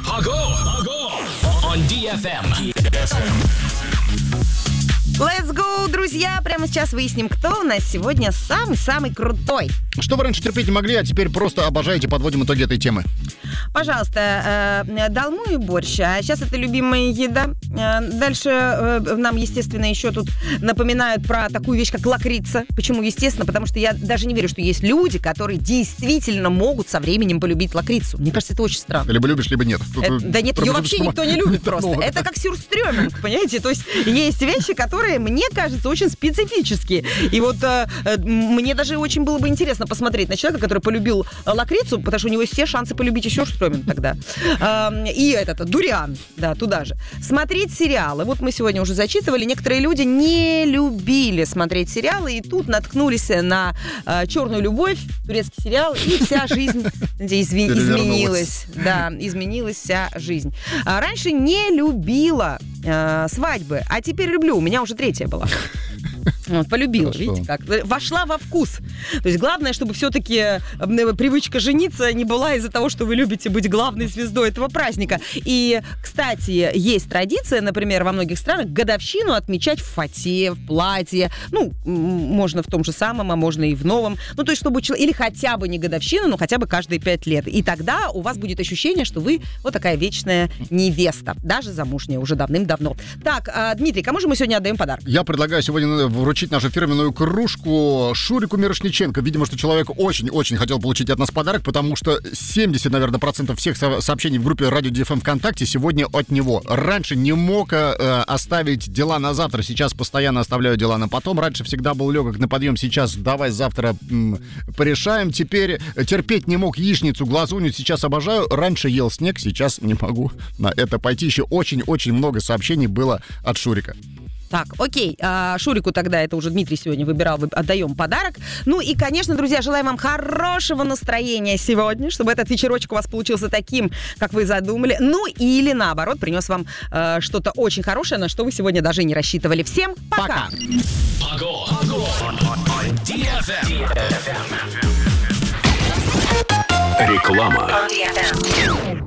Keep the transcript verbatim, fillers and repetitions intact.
Ого! Ого! On ди эф эм. Let's go, друзья! Прямо сейчас выясним, кто у нас сегодня самый-самый крутой. Что вы раньше терпеть не могли, а теперь просто обожаете, подводим итоги этой темы. Пожалуйста, э, долму и борщ. А сейчас это любимая еда. Э, дальше э, нам, естественно, еще тут напоминают про такую вещь, как лакрица. Почему? Естественно, потому что я даже не верю, что есть люди, которые действительно могут со временем полюбить лакрицу. Мне кажется, это очень странно. Либо любишь, либо нет. Это, да нет, ее вообще никто не любит просто. Это как сюрстрёминг, понимаете? То есть есть вещи, которые, мне кажется, очень специфические. И вот э, мне даже очень было бы интересно посмотреть на человека, который полюбил лакрицу, потому что у него есть все шансы полюбить еще сюрстрёминг тогда. Э, и этот, дуриан, да, туда же. Смотреть сериалы. Вот мы сегодня уже зачитывали. Некоторые люди не любили смотреть сериалы, и тут наткнулись на э, «Черную любовь», турецкий сериал, и вся жизнь изви- изменилась. Да, изменилась вся жизнь. А раньше не любила э, свадьбы, а теперь люблю. У меня уже третья была. Вот, полюбила, Хорошо. видите как. Вошла во вкус. То есть главное, чтобы все-таки привычка жениться не была из-за того, что вы любите быть главной звездой этого праздника. И, кстати, есть традиция, например, во многих странах годовщину отмечать в фате, в платье. Ну, можно в том же самом, а можно и в новом. Ну, то есть, чтобы человек... Или хотя бы не годовщину, но хотя бы каждые пять лет. И тогда у вас будет ощущение, что вы вот такая вечная невеста. Даже замужняя уже давным-давно. Так, Дмитрий, кому же мы сегодня отдаем подарок? Я предлагаю сегодня вручить нашу фирменную кружку Шурику Мирошниченко. Видимо, что человек очень-очень хотел получить от нас подарок, потому что семьдесят, наверное, процентов всех со- сообщений в группе Радио ди эф эм ВКонтакте сегодня от него. Раньше не мог э, оставить дела на завтра, сейчас постоянно оставляю дела на потом. Раньше всегда был легок на подъем, сейчас давай завтра м, порешаем. Теперь терпеть не мог яичницу, глазунью, сейчас обожаю. Раньше ел снег, сейчас не могу на это пойти. Еще очень-очень много сообщений было от Шурика. Так, окей, а, Шурику тогда, это уже Дмитрий сегодня выбирал, отдаем подарок. Ну и, конечно, друзья, желаем вам хорошего настроения сегодня, чтобы этот вечерочек у вас получился таким, как вы задумали. Ну или, наоборот, принес вам э, что-то очень хорошее, на что вы сегодня даже не рассчитывали. Всем пока! Ого! Ого! On ди эф эм. Реклама.